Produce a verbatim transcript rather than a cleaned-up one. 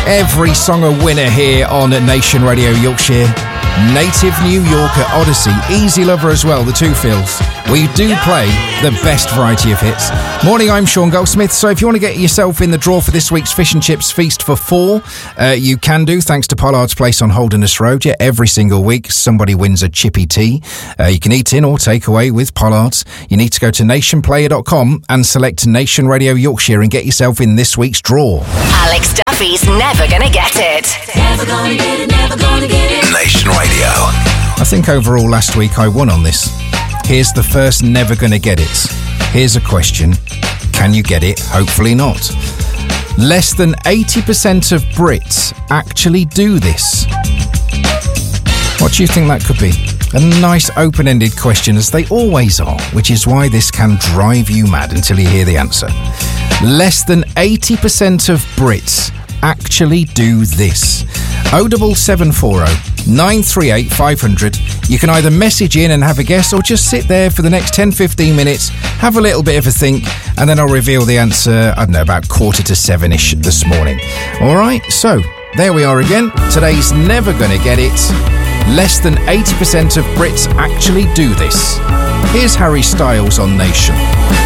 Every song a winner here on Nation Radio Yorkshire. Native New Yorker, Odyssey, Easy Lover as well, the two feels. We do play the best variety of hits. Morning, I'm Sean Goldsmith. So if you want to get yourself in the draw for this week's Fish and Chips Feast for four, uh, you can do, thanks to Pollard's Place on Holderness Road. Yeah, every single week somebody wins a chippy tea. Uh, you can eat in or take away with Pollard's. You need to go to nation player dot com and select Nation Radio Yorkshire and get yourself in this week's draw. Alex Duffy's Never Gonna Get It. Never gonna get it, never gonna get it. Nation Radio. I think overall last week I won on this. Here's the first Never Gonna Get It. Here's a question. Can you get it? Hopefully not. Less than eighty percent of Brits actually do this. What do you think that could be? A nice open-ended question, as they always are, which is why this can drive you mad until you hear the answer. Less than eighty percent of Brits actually do this. oh seven seven four oh nine three eight five hundred. You can either message in and have a guess, or just sit there for the next ten to fifteen minutes, have a little bit of a think, and then I'll reveal the answer, I don't know, about quarter to seven-ish this morning. Alright, so there we are again. Today's Never Gonna Get It. Less than eighty percent of Brits actually do this. Here's Harry Styles on Nation.